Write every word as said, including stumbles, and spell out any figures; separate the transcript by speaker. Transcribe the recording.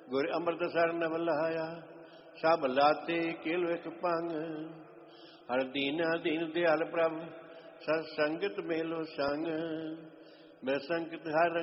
Speaker 1: ਗੁਰ ਅੰਮ੍ਰਿਤ ਸਰਨ ਵਲਾਇਆ, ਸਭ ਲਾਤੇ ਕਿਲ ਵਿਖ ਭੰਗ। ਹਰ ਦੀਨਾ ਦੀਨ ਦਿਆਲ ਪ੍ਰਭ, ਸਤ ਸੰਗਤ ਮੇਲੋ ਸੰਗ। ਮੈਂ ਸੰਗਤ ਹਰ